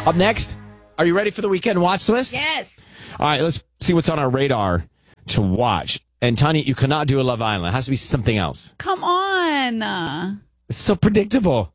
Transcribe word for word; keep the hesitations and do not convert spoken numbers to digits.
Up next, are you ready for the weekend watch list? Yes. All right, let's see what's on our radar to watch. And Tanya, you cannot do a Love Island. It has to be something else. Come on. Uh, It's so predictable.